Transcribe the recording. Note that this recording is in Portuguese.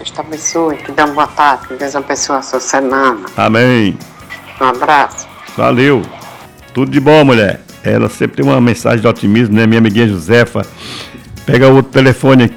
Deus te abençoe, te dê uma boa tarde, que Deus abençoe a sua semana. Amém. Um abraço. Valeu. Tudo de bom, mulher. Ela sempre tem uma mensagem de otimismo, né? Minha amiguinha Josefa. Pega outro telefone aqui.